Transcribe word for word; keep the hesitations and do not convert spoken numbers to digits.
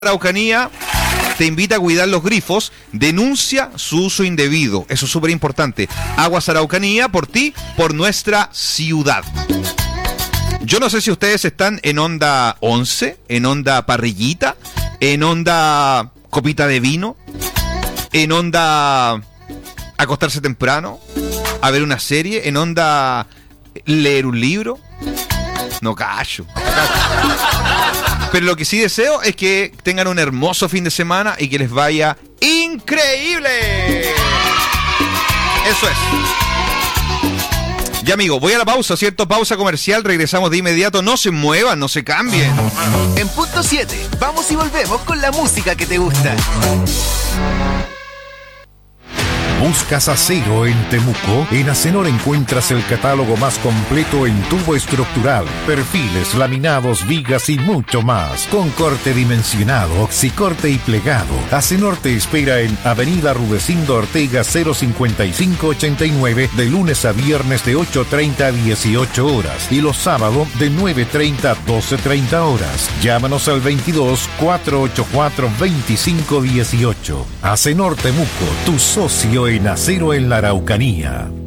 Araucanía te invita a cuidar los grifos, denuncia su uso indebido. Eso es súper importante. Aguas Araucanía, por ti, por nuestra ciudad. Yo no sé si ustedes están en onda once, en onda parrillita, en onda copita de vino, en onda acostarse temprano, a ver una serie, en onda leer un libro. No callo. No callo. Pero lo que sí deseo es que tengan un hermoso fin de semana y que les vaya increíble. Eso es. Ya, amigo, voy a la pausa, ¿cierto? Pausa comercial, regresamos de inmediato. No se muevan, no se cambien. En punto siete, vamos y volvemos con la música que te gusta. ¿Buscas acero en Temuco? En Acenor encuentras el catálogo más completo en tubo estructural, perfiles, laminados, vigas y mucho más. Con corte dimensionado, oxicorte y plegado. Acenor te espera en Avenida Rudecindo Ortega cero cincuenta y cinco ochenta y nueve de lunes a viernes de ocho treinta a dieciocho horas y los sábados de nueve treinta a doce treinta horas. Llámanos al veintidós, cuatrocientos ochenta y cuatro, veinticinco dieciocho. Acenor Temuco, tu socio en acero en la Araucanía.